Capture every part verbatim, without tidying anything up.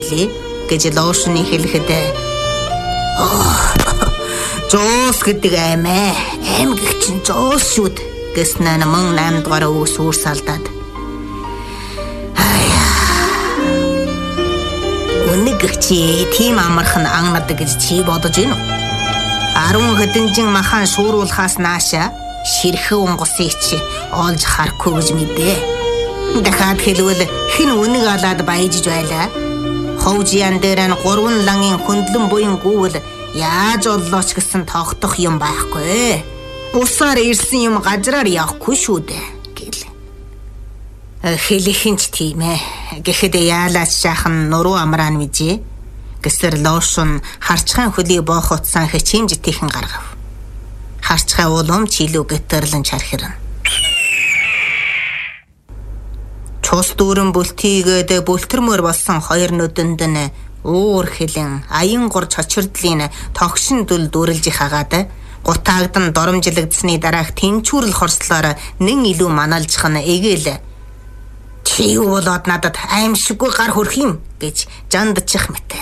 гэж лошны хэлэхэд жоос гэдэг аймаа аймагч нь жоос шүүд гэснээр мөн наймд гараа ус уурс алдаад Үнэгчи тийм амархан ангнадаг гэж чи бодож байна уу? Арван хэдэнжин махан шууруулахаас нааша ширхэг онгоцыг чи олж харахгүй гэж мэдээ. Дахиад хэлвэл хэн үнэг алаад баяжж байлаа? Ховжиян дээр нь гурван лангийн хөндлөн буян гүүвэл яаж оллооч гэсэн тогтох юм байхгүй. Усаар ирсэн юм газраар явахгүй шүү дээ. Хэлэхинч тийм ээ. Гэхэд яалаач шахан нуруу амраан мэдээ. Гэсэр лошон харчхан хөлийг боох утсаа хичимжтийхэн гаргав. Харчхай улам чилүү гэтэрлэн чархирна. Цус дүүрэн бүлтийгээд бүлтэрмөр болсон хоёр нүдэнд нь уур хэлэн аян гур чочирдлын тогшин дүл дүүрэлж хагаад гутаагдан доромжлагдсны дараах тэнчүүрэл хорслоор нэн илүү маналжих нь эгээл чи юу болоод надад аимшиггүй гар хөрх юм гэж жандчих мэт.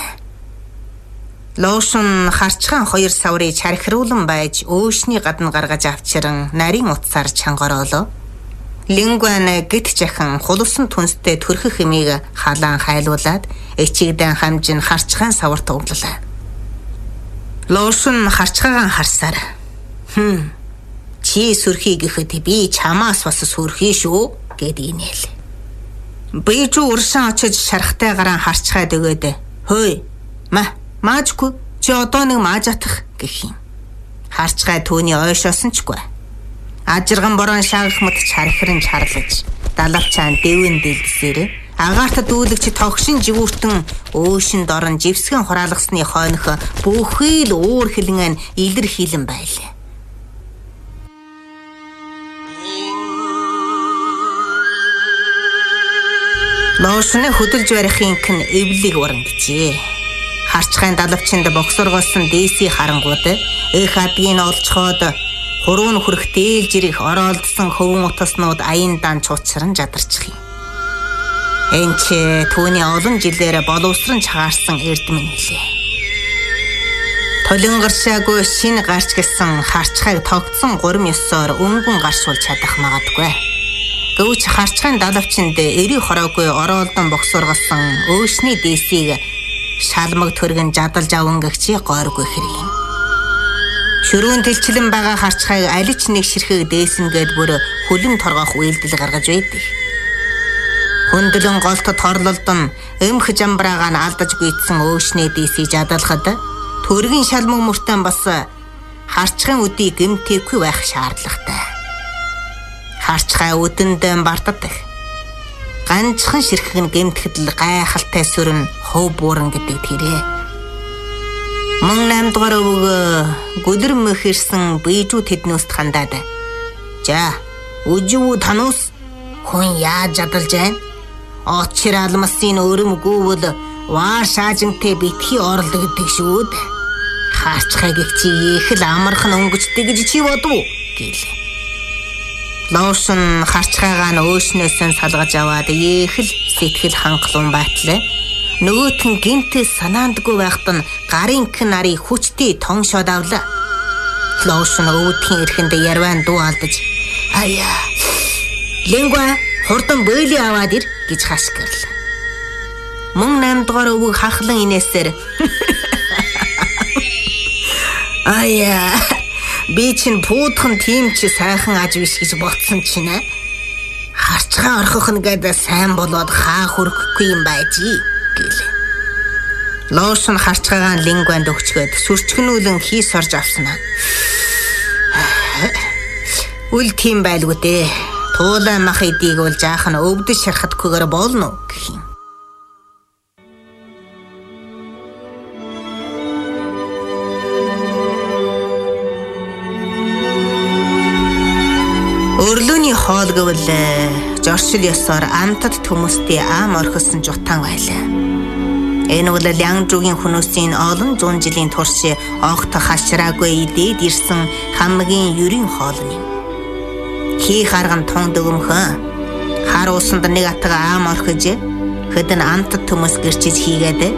Лошон харчхан хоёр саврыг чархируулан байж өөшний гадна гаргаж авчиран нарийн утсаар чангороолоо. Лингуан гэт жахан хулусан түнстэй төрхөх хэмийг халаан хайлуулад эчигдэн хамжин харчхан саварт углалаа. Лошон харчхагаан харсаар хм чи сүрхий гэхэд би чамаас бас сүрхий шүү гэд инээл. Би ч уршан очиж шарахтай гараан харчхаад өгөөд хөөе ма маажгүй чи одоо нэг маажатах гэх юм. Харчхай түүний ойшоосон чгүй. Ажирган борон шаагах мэт чархиран чарлаж далавчаан дэвэн дэлдсээр агаарт дүүлэгч тогшин жигүүртэн өөшин дорон живсгэн хураалгасны хойнох бүхий л уур хэлэн илэрхийлэн байлаа. Лошны хөдөлж барихын кэн эвлиг уран гэжээ. Харчхайн далавчинд боксоргосон дээси харангууд их адгийн олцоход хурууны хүрэх дээл жирэх ороолдсон хөвөн утаснууд аян дан чуучран жадарчих юм. Энд ч түүний олон жилээр боловсрон чагаарсан эрдэмэн хэлээ. Толингаршаагүй шинэ гарч гисэн харчхайг тогтсон гурим ёсоор өнгөн гаршуулж чадах магадгүй. Гөвч харчхайн далавчинд эри хороогүй ороолдон боксоргосон өөшний дээсийг шалмаг төргөн жадалж аван гэгчи гойргүй хэрэг юм. Шөрүүн тэлчлэн байгаа харчхайг алич нэг ширхэг дээсэнгээд бүр хүлэн торгох үйлдэл гаргаж байдаг. Хөндлөн голт торлолдон эмх жамбраагаа нь алдаж гүйцсэн өөшний дээсийг жадалхад төргийн шалмаг мөртөн бас харчхайн үдий гэмтээгүй байх шаардлагатай. Харчхай үдэнд бартдаг. Ганцхан ширхэг нь гэмтэхэд л гайхалтай сүрэн хов бууран гэдэг тэрэ. Мөн намдгаар өвөг гүдэрмөх ирсэн бийжүү тэднүүст хандаад. За, үжүү тануус хүн яаж жадалж байна? Очир алмасын өрөм гүүвэл ваа шаажинтэй битгий орлоо гэдэг шүү дээ. Харчхай гэгчи их л амархан өнгөчтэй гэж чи бодов гэлээ. Лошон харчхайгаа нь өөшнөөсөн салгаж аваад их л сэтгэл хангалуун байтлаа. Нөгөөтгөн гинтээ санаандгүй байхад нь гарын кэн нарыг хүчтэй тоншоод авлаа. Лошон өвдгийн эрхэнд ярван дуу алдаж аяа лингуа хурдан бөөлий аваад ир гэж хашгирлаа. Мөн намдгаар өвөг хахлан инээсээр аяа би чинь пуудхан тийм ч сайхан аж биш гэж ботсон чинь харчгаа орхох нэгэд сайн болоод хаа хөрөхгүй юм байж гэлээ. Лошон харчгаагаа лингванд өгчгээд сүрчгнүүлэн хийс орж авснаа. Үл тийм байлгүй дээ. Туулаа мах эдийг бол жаахан өвдөж шархадгүйгээр болно гэх юм. Өрлөөний хоол гэвэл жоршил ёсоор амтад төмөстэй аам орхисон жутаан байлаа. Энэ бол Лянгжуугийн хүмүүсийн олон зуун жилийн турш огт хашраагүй идээд ирсэн хамгийн ерийн хоол юм. Хий харган тун дөгөмхөн хар усанд нэг атга аам орхиж гэхэд энэ амтд хүмүүс гэрчиж хийгээд